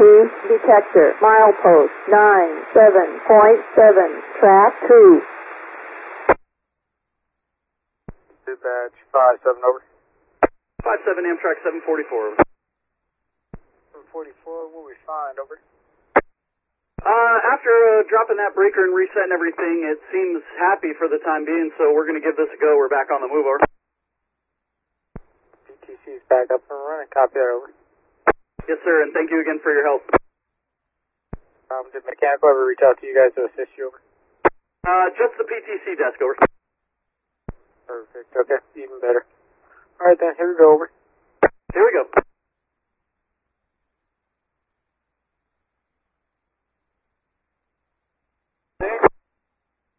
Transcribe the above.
detector, milepost 97.7, track 2. Dispatch 57 over. 57 Amtrak 744. 744, what we find over? After dropping that breaker and resetting everything, it seems happy for the time being, so we're going to give this a go. We're back on the move, over. PTC's back up and running. Copy that, over. Yes, sir, and thank you again for your help. Did mechanical ever reach out to you guys to assist you, over? Just the PTC desk, over. Perfect, okay, even better. Alright then, here we go, over. Here we go.